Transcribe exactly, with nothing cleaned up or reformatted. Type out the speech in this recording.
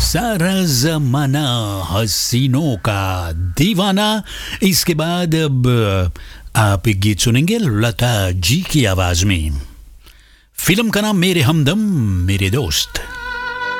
सारा जमाना हसीनों का दीवाना। इसके बाद अब आप एक गीत सुनेंगे लता जी की आवाज में। फिल्म का नाम मेरे हमदम मेरे दोस्त।